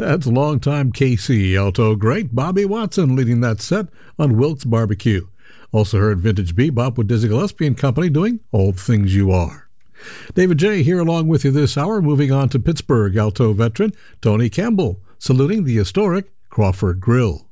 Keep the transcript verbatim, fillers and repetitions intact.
That's longtime K C alto great Bobby Watson leading that set on Wilkes Barbecue. Also heard Vintage Bebop with Dizzy Gillespie and Company doing All the Things You Are. David J. here along with you this hour, moving on to Pittsburgh alto veteran Tony Campbell, saluting the historic Crawford Grill.